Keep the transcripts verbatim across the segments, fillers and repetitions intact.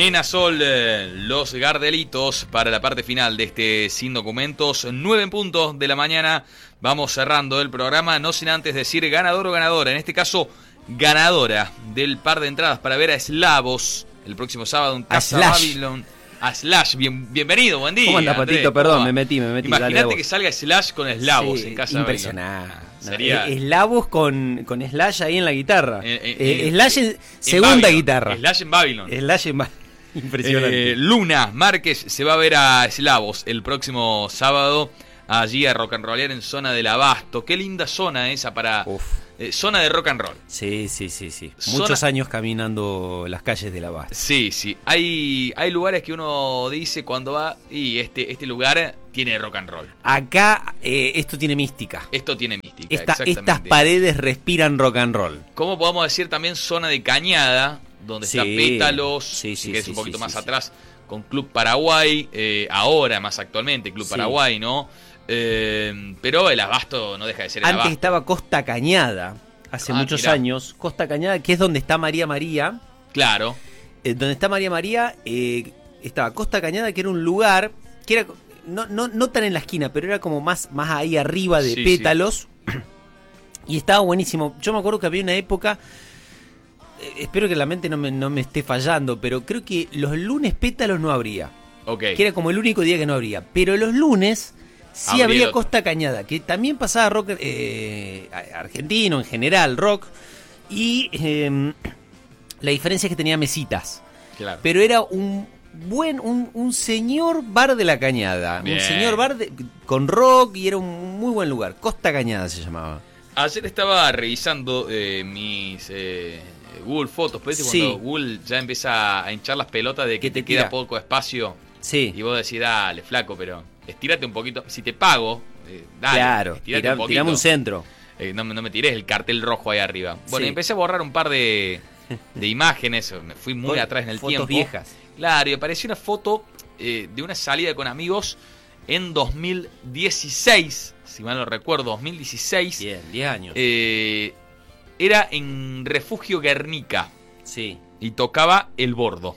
Nena Sol, eh, los Gardelitos para la parte final de este Sin Documentos. Nueve en punto de la mañana. Vamos cerrando el programa, no sin antes decir ganador o ganadora. En este caso, ganadora del par de entradas para ver a Slavos el próximo sábado en Casa Babylon. A Slash, bien, bienvenido, buen día. ¿Cómo anda, Patito? Andrés, Perdón, me metí, me metí. Imagínate que salga Slash con Slavos sí, en Casa impresionante. Babylon. No, Sería... Slavos con, con Slash ahí en la guitarra. Eh, eh, eh, eh, Slash en, en segunda Babylon. guitarra. Slash en Babylon. Slash en Babylon. Impresionante. Eh, Luna Márquez se va a ver a Slavos el próximo sábado allí a rock and rollear en zona del Abasto. Qué linda zona esa para eh, zona de rock and roll. Sí, sí, sí, sí. Zona... Muchos años caminando las calles del Abasto. Sí, sí. Hay, hay lugares que uno dice cuando va y este, este lugar tiene rock and roll. Acá eh, esto tiene mística. Esto tiene mística, Esta, exactamente. Estas paredes respiran rock and roll. ¿Cómo podemos decir también zona de Cañada? Donde sí, está Pétalos, sí, sí, que es sí, un poquito sí, más sí, atrás, con Club Paraguay, eh, ahora más actualmente Club sí. Paraguay, ¿no? Eh, pero el Abasto no deja de ser el Antes Abasto. estaba Costa Cañada, hace Ah, muchos mirá. años. Costa Cañada, que es donde está María María. Claro. Eh, donde está María María, eh, estaba Costa Cañada, que era un lugar que era no, no, no tan en la esquina, pero era como más, más ahí arriba de Sí, Pétalos. Sí. Y estaba buenísimo. Yo me acuerdo que había una época, eh, espero que la mente no me, no me esté fallando, pero creo que los lunes Pétalos no habría. Ok. Que era como el único día que no habría. Pero los lunes sí Habría habría otro. Costa Cañada, que también pasaba rock eh, argentino en general, rock. Y eh, la diferencia es que tenía mesitas. Claro. Pero era un buen, un, un señor bar de la Cañada. Bien. Un señor bar de, con rock, y era un muy buen lugar. Costa Cañada se llamaba. Ayer estaba revisando eh, mis eh, Google Fotos, pero Sí. cuando Google ya empieza a hinchar las pelotas de que Que te te queda tira. poco espacio Sí. y vos decís, dale, flaco, pero estírate un poquito. Si te pago, eh, dale, Claro, estírate tira, un poquito. tirame un centro. Eh, no, me- no me tires el cartel rojo ahí arriba. Bueno, Sí. y empecé a borrar un par de, de imágenes, me fui muy Fotos- atrás en el fotos tiempo. viejas. Claro, y apareció una foto eh, de una salida con amigos en dos mil dieciséis, si mal no recuerdo, dos mil dieciséis. Bien, diez años. Eh, era en Refugio Guernica Sí. y tocaba El Bordo.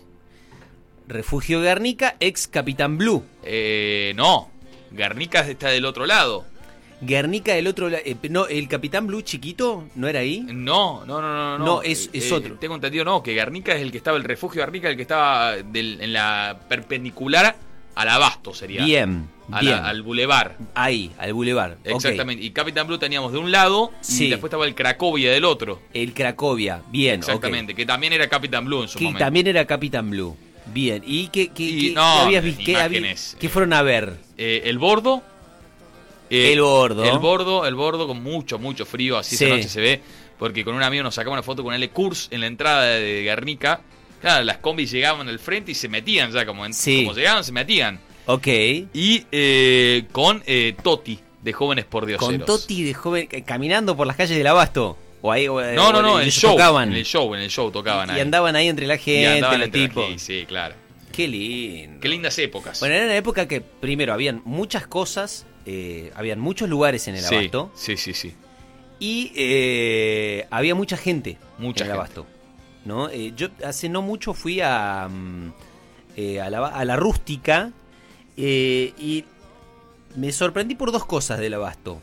Refugio Guernica, ex Capitán Blue. Eh, no, Guernica está del otro lado. Guernica del otro lado. Eh, no, el Capitán Blue chiquito, ¿no era ahí? No, no, no, no. No, No, es- es otro. Tengo entendido, no, que Guernica es el que estaba, el refugio Guernica, el que estaba del- en la perpendicular al Abasto, sería. Bien, A bien. la- al bulevar. Ahí, al Boulevard. Exactamente. Y Capitán Blue teníamos de un lado Sí. y después estaba el Cracovia del otro. Ok. El Cracovia, bien. Exactamente, que también era Capitán Blue en su Que momento. también era Capitán Blue. Bien. ¿Y qué, qué, Y qué- no, qué habías visto? ¿Qué, habí- imágenes, qué eh, fueron a ver? Eh, el Bordo. eh, El Bordo. El Bordo, el Bordo con mucho, mucho frío, así Sí. esa noche se ve. Porque con un amigo nos sacamos una foto con L. Kurz en la entrada de Guernica. Claro, las combis llegaban al frente y se metían ya, como, en- Sí. como llegaban, se metían. Ok. Y eh, con eh, Toti, de Jóvenes por Dioseros. Con Toti de joven, eh, caminando por las calles del Abasto. O ahí, o, No, no, o no, en el ellos show. tocaban. En el show, en el show tocaban y ahí. andaban ahí entre la Y gente, andaban los entre la tipos. gente, sí, claro. Qué lindo. Qué lindas épocas. Bueno, era una época que, primero, habían muchas cosas, eh, habían muchos lugares en el sí, Abasto, sí, sí, sí. y eh, había mucha gente Mucha en el gente. Abasto. ¿No? Eh, yo hace no mucho fui a, mm, eh, a, la, a la rústica eh, y me sorprendí por dos cosas del Abasto.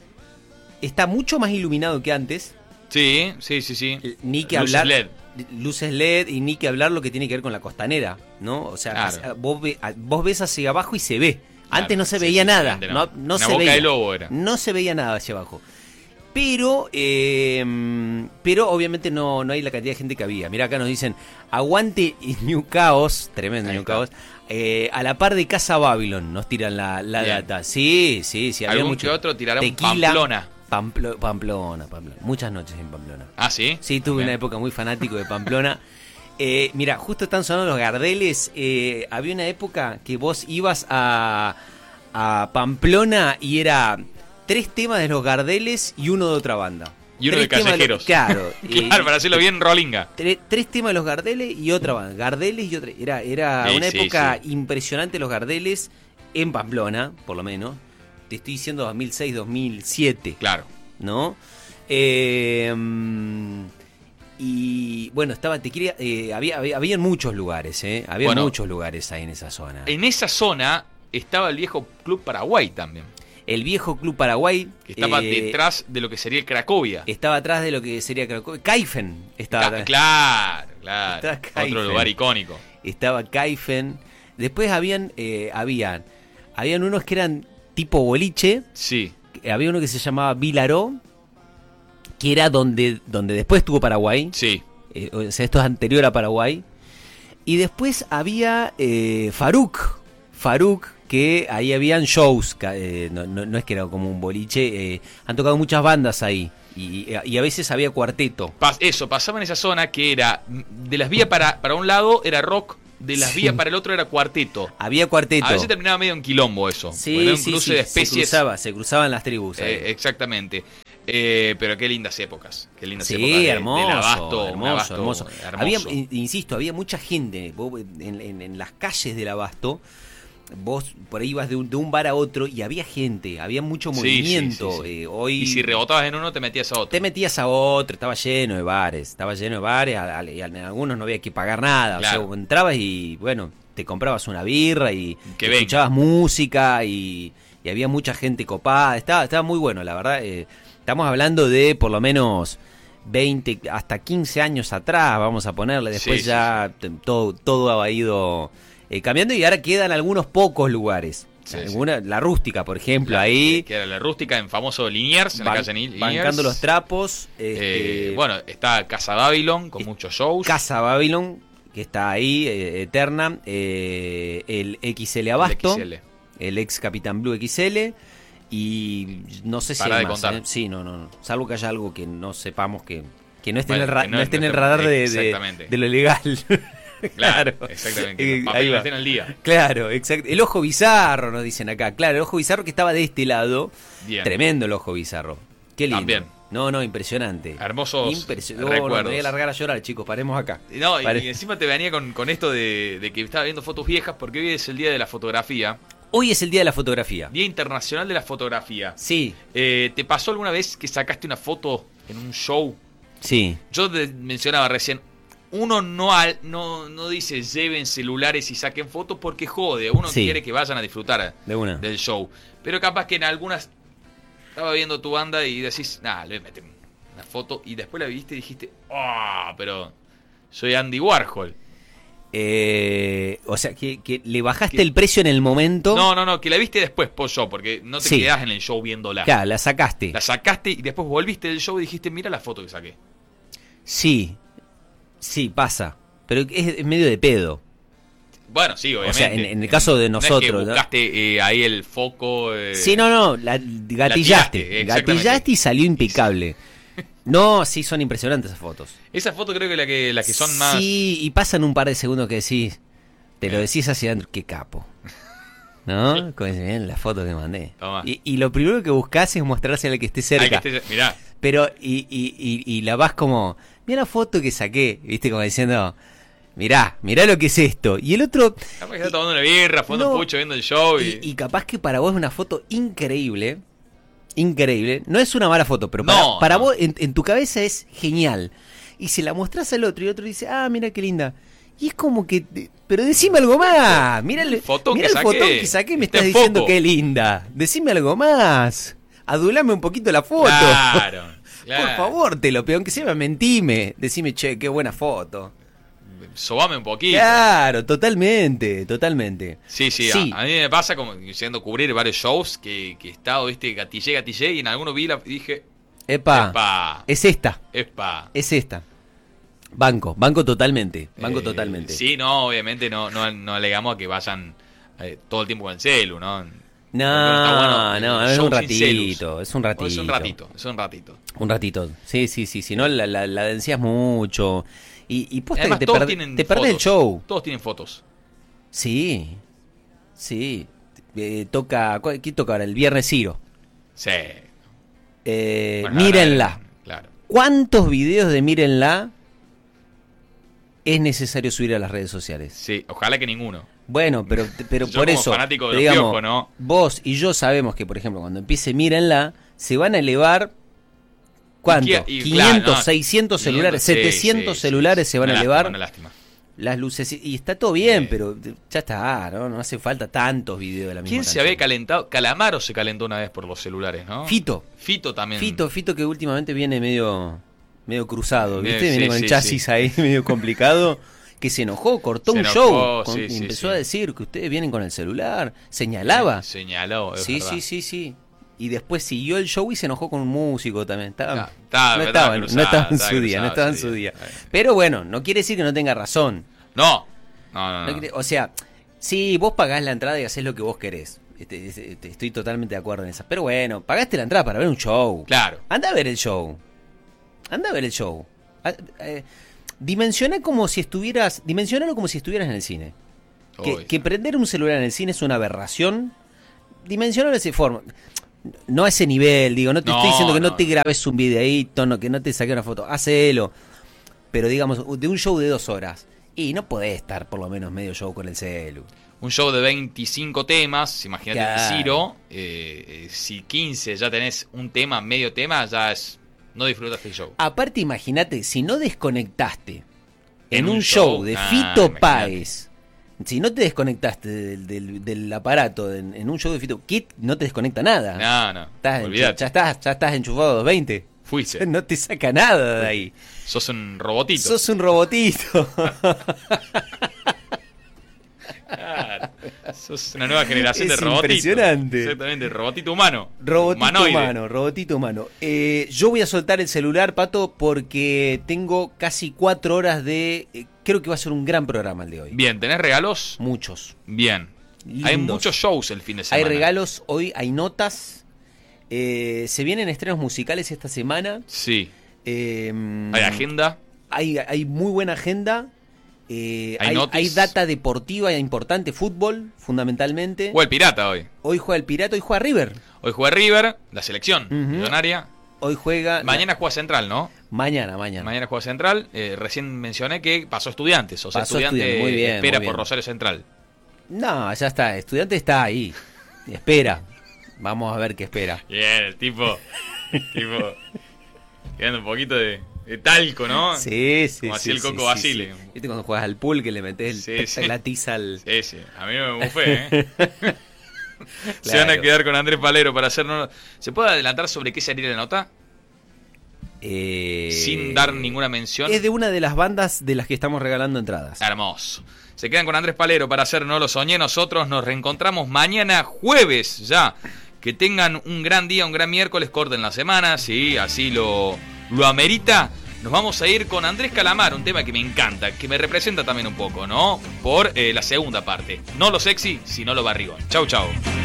Está mucho más iluminado que antes, Sí, sí, sí, sí. ni que Luces hablar... L E D. Luces L E D y ni que hablar lo que tiene que ver con la costanera, ¿no? O sea, Claro. hacia- vos, ve- a- vos ves hacia abajo y se ve. Claro, Antes no se sí, veía sí, nada, antes no, no. no Una se boca veía. de lobo era. No se veía nada hacia abajo. Pero, eh, pero obviamente no, no hay la cantidad de gente que había. Mirá, acá nos dicen, aguante New Chaos, tremendo Ahí New está. Chaos, eh, a la par de Casa Babylon nos tiran la, la Bien. data. Sí, sí, sí, había Algún mucho. que otro tirará un Tequila, Pamplona. Pamplo- Pamplona, Pamplona. Muchas noches en Pamplona. Ah, sí. Sí, tuve Bien. una época muy fanático de Pamplona. Eh, mira, justo están sonando los Gardeles. Eh, había una época que vos ibas a, a Pamplona y era tres temas de los Gardeles y uno de otra banda. Y uno de Tres temas Callejeros. los- claro. eh, Claro, para hacerlo bien rolinga. tre- tres temas de los Gardeles y otra banda. Gardeles y otra. Era, era Sí, una sí, época sí. impresionante los Gardeles en Pamplona, por lo menos. Te estoy diciendo dos mil seis, dos mil siete. Claro. ¿No? Eh, mm, y bueno, estaba, te quería, eh, había, había, había muchos lugares, ¿eh? Había Bueno, muchos lugares ahí en esa zona. En esa zona estaba el viejo Club Paraguay también. El viejo Club Paraguay. Que estaba eh, detrás de lo que sería el Cracovia. Estaba atrás de lo que sería Cracovia. Kaifen estaba Ca- atrás. Claro, claro. Estaba Kaifen. Otro lugar icónico. Estaba Kaifen. Después habían, eh, habían, habían unos que eran tipo boliche. Sí. Había uno que se llamaba Vilaró, que era donde, donde después estuvo Paraguay. Sí. Eh, o sea, esto es anterior a Paraguay. Y después había eh, Faruk. Faruk, que ahí habían shows. Eh, no, no, no es que era como un boliche. Eh, han tocado muchas bandas ahí. Y, y a veces había cuarteto. Pas- eso, pasaba en esa zona que era. De las vías para, para un lado era rock. De las Sí. vías para el otro era cuarteto. Había cuarteto. A veces terminaba medio en quilombo eso. Sí, porque era un sí, cruce sí, de se especies. cruzaba, se cruzaban las tribus ahí. Eh, exactamente. Eh, pero qué lindas épocas. Qué lindas Sí, épocas. de- hermoso, del abasto, un hermoso, abasto hermoso. hermoso. Había, in- insisto, había mucha gente vos, en, en- en las calles del abasto. Vos por ahí ibas de un, de un bar a otro y había gente, había mucho Sí, movimiento. sí, sí, sí. Eh, hoy Y si rebotabas en uno, te metías a otro. te metías a otro, estaba lleno de bares, estaba lleno de bares, a- a- y en algunos no había que pagar nada. Claro. O sea, entrabas y bueno, te comprabas una birra y Que venga. escuchabas música y, y había mucha gente copada. Estaba, estaba muy bueno, la verdad. Eh, estamos hablando de por lo menos veinte hasta quince años atrás, vamos a ponerle. Después Sí, sí, ya t- todo, todo ha ido eh, cambiando y ahora quedan algunos pocos lugares. Sí, Alguna, La Rústica, por ejemplo, La- ahí Que era la rústica en famoso Liniers, en la ban- calle Liniers. bancando los trapos. Eh, este, bueno, está Casa Babylon con eh, muchos shows. Casa Babylon, que está ahí, eh, eterna. eh, el X L Abasto, El el, X L. ex Capitán Blue X L. Y no sé si Pará hay de más, contar. ¿eh? Sí, no, no, no. Salvo que haya algo que no sepamos que, que no esté en Bueno, el, ra- que no no- esté en no el esté- radar de, de, exactamente. de lo legal. Claro, exactamente. Eh, Los ahí papeles va. no estén al día. Claro, exacto. El ojo bizarro, nos dicen acá. Claro, el ojo bizarro que estaba de este lado. Bien. Tremendo el ojo bizarro. Qué lindo. También. No, no, impresionante. Hermosos Impresio- No, no, me recuerdos. voy a largar a llorar, chicos. Paremos acá. No, y, Pare- y encima te venía con, con esto de, de que estaba viendo fotos viejas, porque hoy es el día de la fotografía, Hoy es el día de la fotografía. Día Internacional de la Fotografía. Sí, Eh, ¿Te pasó alguna vez que sacaste una foto en un show? sí. Yo te mencionaba recién, uno no, al- no, no dice lleven celulares y saquen fotos porque jode, uno Sí. quiere que vayan a disfrutar De una. del show. Pero capaz que en algunas estaba viendo tu banda y decís, nah, le meten una foto y después la viste y dijiste, ah, pero soy Andy Warhol. Eh, o sea, que, que le bajaste Que- el precio en el momento. No, no, no, que la viste después post show, porque no te Sí. quedás en el show viéndola. Claro, la sacaste. La sacaste y después volviste del show y dijiste, mira la foto que saqué. Sí, sí, pasa. Pero es, es medio de pedo. Bueno, sí, obviamente. sea, en- en el caso de No es nosotros, que ¿no? buscaste eh, ahí el foco. eh, Sí, no, no, la, gatillaste. tiraste, exactamente. Gatillaste y salió impecable. No, sí, son impresionantes esas fotos. Esa foto creo que la que, la que son más. Sí, y pasan un par de segundos que decís, te lo Eh. decís hacia adentro, qué capo. ¿No? Como dicen, "Miren la foto que mandé. Tomá. Y, y lo primero que buscás es mostrarse al que esté Ay, cerca. que esté- mirá, Pero, y, y, y, y la vas como, mira la foto que saqué, viste, como diciendo, mirá, mirá lo que es esto. Y el otro, capaz que está tomando una birra, fumando No. un pucho, viendo el show. Y, y, y capaz que para vos es una foto increíble, increíble. No es una mala foto, pero para, No, para no. vos en, en tu cabeza es genial. Y se la mostrás al otro y el otro dice, ah, mira qué linda. Y es como que, pero decime algo más. Mira el, Fotón mira que el saqué. fotón que saqué, me Está estás en diciendo foco. que es linda. Decime algo más. Adulame un poquito la foto. Claro, claro. Por favor, te lo pido, aunque sea mentime. Decime, che, qué buena foto. Sobame un poquito. Claro, totalmente, totalmente. Sí, sí, Sí. A, a mí me pasa como siendo cubrir varios shows que, que he estado, viste, gatillé, gatillé y en algunos vi la y dije, Epa, epa, es esta, epa. es esta. Banco, banco totalmente, banco Eh, totalmente. Sí, no, obviamente no, no, no alegamos a que vayan eh, todo el tiempo con el celu, ¿no? No, está bueno, no, el es show un sin ratito, celus. es un ratito. Es un ratito, es un ratito. Un ratito, sí, sí, sí, si no la, la, la deseas mucho. Y, y posta Además, que te, todos perd- tienen te perdés el fotos. show. Todos tienen fotos. Sí, sí. Eh, toca, ¿cuál- ¿quién toca ahora? El Viernes Ciro. Sí. Eh, Bueno, mírenla. ahora, Claro. ¿Cuántos videos de Mírenla es necesario subir a las redes sociales? Sí, ojalá que ninguno. Bueno, pero, pero Yo por como eso, fanático de los digamos, Piojos, ¿no? vos y yo sabemos que, por ejemplo, cuando empiece Mírenla, se van a elevar ¿Cuánto? Y, y, quinientos, claro, no, seiscientos celulares, sí, setecientos sí, celulares sí, se van una a lástima, elevar. una lástima. Las luces, y está todo bien, Sí. pero ya está, ¿no? No hace falta tantos videos de la misma ¿Quién se canción. había calentado? Calamaro se calentó una vez por los celulares, ¿no? Fito. Fito también. Fito, Fito que últimamente viene medio medio cruzado, ¿viste? Eh, sí, viene con sí, el chasis sí. ahí medio complicado, que se enojó, cortó Se un enojó, show, con- sí, y sí, empezó sí. a decir que ustedes vienen con el celular, señalaba. Eh, Señaló, es Sí, verdad. sí, sí, sí. Y después siguió el show y se enojó con un músico también. Estaba, Ah, estaba- no, estaba estaba, cruzado, no estaba en estaba su día, no cruzado estaba en ese su día. día. Pero bueno, no quiere decir que no tenga razón. No. No, no, No no. quiere- o sea, sí, vos pagás la entrada y hacés lo que vos querés. Este, este, este, estoy totalmente de acuerdo en eso. Pero bueno, pagaste la entrada para ver un show. Claro. Anda a ver el show. Anda a ver el show. Ah, eh, dimensiona como si estuvieras. Dimensionalo como si estuvieras en el cine. Que, Uy. que prender un celular en el cine es una aberración. Dimensionalo de esa forma. No a ese nivel, digo. No te No, estoy diciendo que no, no. te grabes un videíto, no, que no te saques una foto. Hacelo. Pero digamos, de un show de dos horas. Y no podés estar por lo menos medio show con el celu. Un show de veinticinco temas, imagínate Claro. en Ciro, eh, eh, si quince ya tenés un tema, medio tema, ya es no disfrutaste el show. Aparte, imagínate, si no desconectaste en, En un, un show, show, de ah, Fito imagínate. Páez, si no te desconectaste del, del- del aparato en, en un show de Fito, Kit no te desconecta nada. No, no, Estás enchu- olvidate. ya, estás, ya estás enchufado a doscientos veinte. Fuiste, No te saca nada de ahí. sos un robotito. Sos un robotito. Claro. Sos una nueva generación Es de robotitos. impresionante. Exactamente, robotito humano. Robotito Humanoide. humano, robotito humano. Eh, yo voy a soltar el celular, Pato, porque tengo casi cuatro horas de... eh, creo que va a ser un gran programa el de hoy. Bien, ¿tenés regalos? Muchos. Bien. Lindos. Hay muchos shows el fin de Hay semana. regalos hoy, hay notas. eh, se vienen estrenos musicales esta semana. Sí. eh, Hay agenda. Hay, hay muy buena agenda. eh, Hay hay, notis. hay data deportiva importante, fútbol, fundamentalmente. Juega el Pirata hoy. Hoy juega el Pirata, hoy juega River. Hoy juega River, la selección Ujú. millonaria. Hoy juega... Mañana juega Central, ¿no? Mañana, mañana. Mañana juega Central. Eh, recién mencioné que pasó Estudiantes. O sea, Pasó Estudiantes Estudiantes, muy bien, espera muy bien. por Rosario Central. No, ya está. Estudiante está ahí. Espera. Vamos a ver qué espera. Bien, el tipo. tipo. Quedando un poquito de, de talco, ¿no? Sí, sí, Como sí. hacía el sí, Coco sí, Basile. sí. ¿Viste cuando juegas al pool que le metes el, Sí, sí. la tiza al... Sí, sí. A mí no me bufé, ¿eh? Se van a Claro. quedar con Andrés Palero para hacernos. ¿Se puede adelantar sobre qué sería la nota? Eh, Sin dar ninguna mención. Es de una de las bandas de las que estamos regalando entradas. Hermoso. Se quedan con Andrés Palero para hacer No lo soñé. Nosotros nos reencontramos mañana jueves ya. Que tengan un gran día, un gran miércoles, corten la semana, si así lo, lo amerita. Nos vamos a ir con Andrés Calamaro, un tema que me encanta, que me representa también un poco, ¿no? Por eh, la segunda parte. No lo sexy, sino lo barrigón. Chau, chau.